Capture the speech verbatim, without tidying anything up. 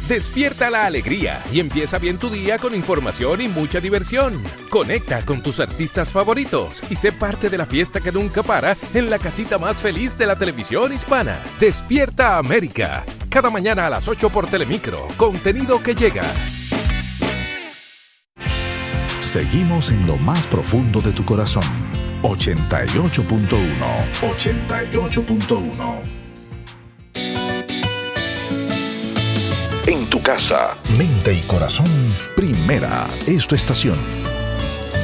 Despierta la alegría y empieza bien tu día con información y mucha diversión. Conecta con tus artistas favoritos y sé parte de la fiesta que nunca para en la casita más feliz de la televisión hispana. Despierta América. Cada mañana a las ocho por Telemicro. Contenido que llega. Seguimos en lo más profundo de tu corazón. ochenta y ocho punto uno. ochenta y ocho punto uno. En tu casa, mente y corazón, Primera es tu estación.